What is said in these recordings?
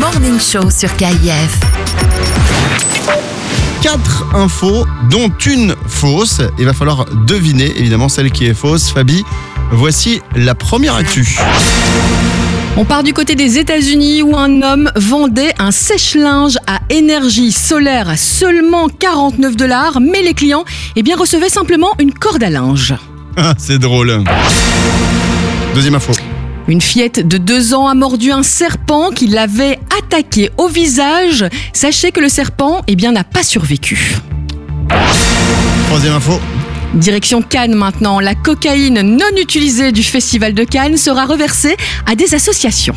Morning Show sur KIF. 4 infos, dont une fausse. Il va falloir deviner, évidemment, celle qui est fausse. Fabi, voici la première actu. On part du côté des États-Unis où un homme vendait un sèche-linge à énergie solaire à seulement $49, mais les clients recevaient simplement une corde à linge. Ah, c'est drôle. Deuxième info. Une fillette de 2 ans a mordu un serpent qui l'avait attaqué au visage. Sachez que le serpent n'a pas survécu. Troisième info. Direction Cannes maintenant, la cocaïne non utilisée du festival de Cannes sera reversée à des associations.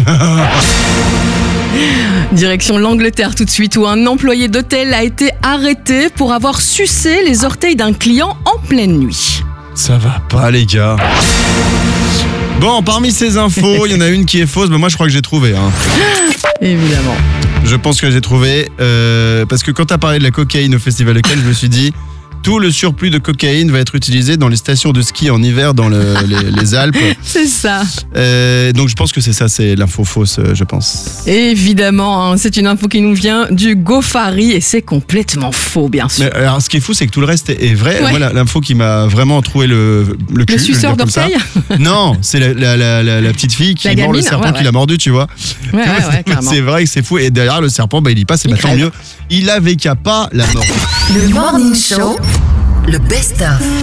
Direction l'Angleterre tout de suite où un employé d'hôtel a été arrêté pour avoir sucé les orteils d'un client en pleine nuit. Ça va pas les gars. Bon, parmi ces infos, il y en a une qui est fausse, mais moi je crois que j'ai trouvé. Évidemment. Je pense que j'ai trouvé, parce que quand tu as parlé de la cocaïne au Festival de Cannes, je me suis dit, tout le surplus de cocaïne va être utilisé dans les stations de ski en hiver dans les Alpes. C'est ça. Donc je pense que c'est ça, c'est l'info fausse, je pense. Évidemment, c'est une info qui nous vient du GoFari et c'est complètement faux, bien sûr. Mais alors, ce qui est fou, c'est que tout le reste est vrai. Ouais. Moi, l'info qui m'a vraiment troué le cul. Le suceur je veux dire comme ça. d'orteil. Non, c'est la petite fille qui mord le serpent qui l'a mordu, tu vois. Ouais, carrément. C'est vrai que c'est fou. Et derrière, le serpent, il y passe, et tant mieux. Il avait qu'à pas la mort. Le Morning Show, le best-of.